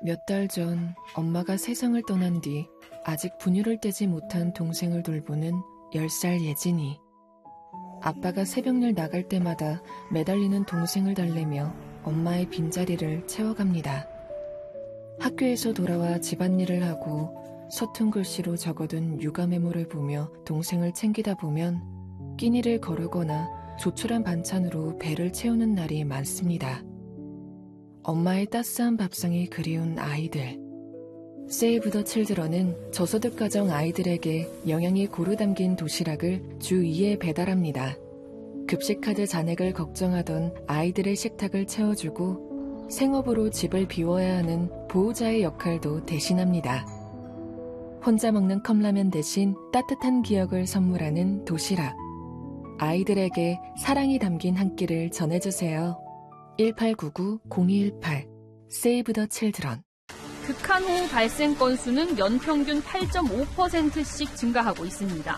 몇 달 전 엄마가 세상을 떠난 뒤 아직 분유를 떼지 못한 동생을 돌보는 10살 예진이. 아빠가 새벽일 나갈 때마다 매달리는 동생을 달래며 엄마의 빈자리를 채워갑니다. 학교에서 돌아와 집안일을 하고 서툰 글씨로 적어둔 육아 메모를 보며 동생을 챙기다 보면 끼니를 거르거나 조촐한 반찬으로 배를 채우는 날이 많습니다. 엄마의 따스한 밥상이 그리운 아이들. 세이브 더 칠드런은 저소득 가정 아이들에게 영양이 고루 담긴 도시락을 주 2회 배달합니다. 급식카드 잔액을 걱정하던 아이들의 식탁을 채워주고 생업으로 집을 비워야 하는 보호자의 역할도 대신합니다. 혼자 먹는 컵라면 대신 따뜻한 기억을 선물하는 도시락. 아이들에게 사랑이 담긴 한 끼를 전해주세요. 1899-0218 세이브 더 칠드런. 극한호우 발생 건수는 연평균 8.5%씩 증가하고 있습니다.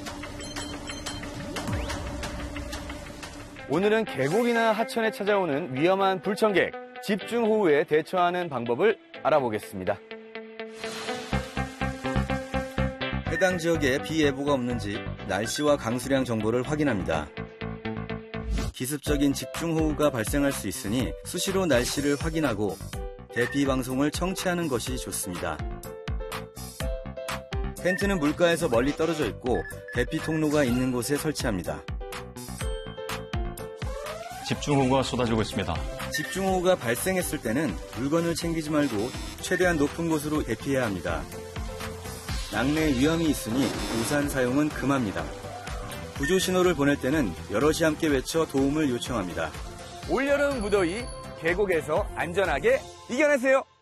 오늘은 계곡이나 하천에 찾아오는 위험한 불청객, 집중호우에 대처하는 방법을 알아보겠습니다. 해당 지역에 비 예보가 없는지 날씨와 강수량 정보를 확인합니다. 기습적인 집중호우가 발생할 수 있으니 수시로 날씨를 확인하고 대피 방송을 청취하는 것이 좋습니다. 텐트는 물가에서 멀리 떨어져 있고 대피 통로가 있는 곳에 설치합니다. 집중호우가 쏟아지고 있습니다. 집중호우가 발생했을 때는 물건을 챙기지 말고 최대한 높은 곳으로 대피해야 합니다. 낙뢰 위험이 있으니 우산 사용은 금합니다. 구조 신호를 보낼 때는 여럿이 함께 외쳐 도움을 요청합니다. 올여름 무더위 계곡에서 안전하게 이겨내세요.